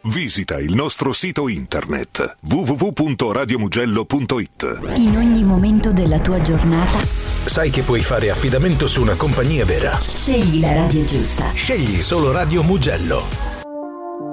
Visita il nostro sito internet www.radiomugello.it. In ogni momento della tua giornata sai che puoi fare affidamento su una compagnia vera. scegli la radio giusta. Scegli solo Radio Mugello.